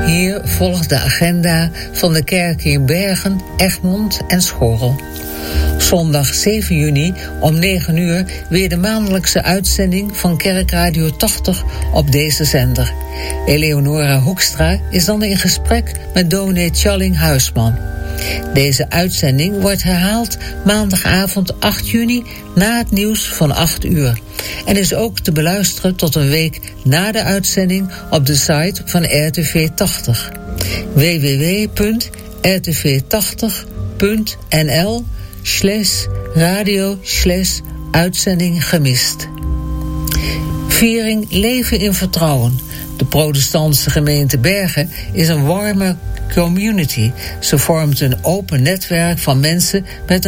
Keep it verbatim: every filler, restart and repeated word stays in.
Hier volgt de agenda van de kerken in Bergen, Egmond en Schorrel. Zondag zeven juni om negen uur weer de maandelijkse uitzending van Kerkradio tachtig op deze zender. Eleonora Hoekstra is dan in gesprek met dominee Tjalling Huisman. Deze uitzending wordt herhaald maandagavond acht juni na het nieuws van acht uur. En is ook te beluisteren tot een week na de uitzending op de site van R T V tachtig. w w w punt r t v tachtig punt n l slash radio slash uitzending gemist. Viering Leven in Vertrouwen. De protestantse gemeente Bergen is een warme community. Ze vormt een open netwerk van mensen met een